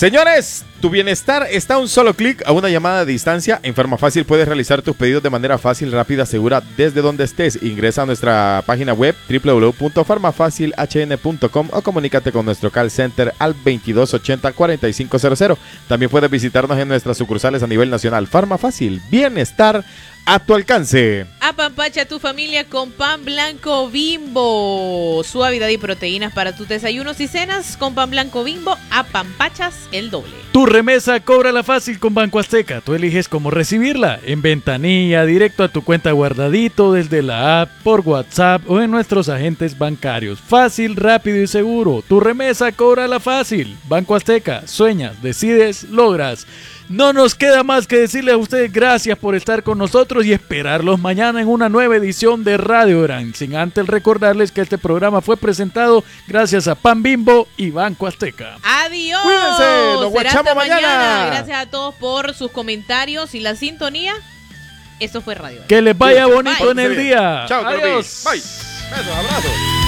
Señores, tu bienestar está a un solo clic, a una llamada de distancia. En Farmafácil puedes realizar tus pedidos de manera fácil, rápida, segura, desde donde estés. Ingresa a nuestra página web www.farmafacilhn.com o comunícate con nuestro call center al 2280-4500. También puedes visitarnos en nuestras sucursales a nivel nacional. Farmafácil, bienestar a tu alcance. Apapacha tu familia con pan blanco Bimbo. Suavidad y proteínas para tus desayunos y cenas. Con pan blanco Bimbo, apampachas el doble. Tu remesa cóbrala fácil con Banco Azteca. Tú eliges cómo recibirla. En ventanilla, directo a tu cuenta guardadito, desde la app, por WhatsApp o en nuestros agentes bancarios. Fácil, rápido y seguro. Tu remesa cóbrala fácil. Banco Azteca. Sueñas, decides, logras. No nos queda más que decirles a ustedes gracias por estar con nosotros y esperarlos mañana en una nueva edición de Radio Gran. Sin antes recordarles que este programa fue presentado gracias a Pan Bimbo y Banco Azteca. ¡Adiós! Cuídense, nos guachamos mañana. Gracias a todos por sus comentarios y la sintonía. Esto fue Radio Gran. Que les vaya bonito en el día. Chao, adiós. Bye. Besos, abrazos.